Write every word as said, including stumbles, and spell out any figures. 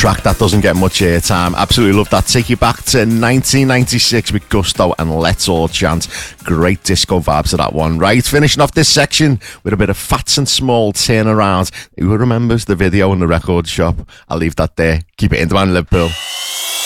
track that doesn't get much airtime. Absolutely love that. Take you back to nineteen ninety-six with Gusto and Let's All Chant. Great disco vibes to that one. Right, finishing off this section with a bit of Fats and Small Turnaround. Who remembers the video in the record shop? I'll leave that there. Keep it in the man, Liverpool.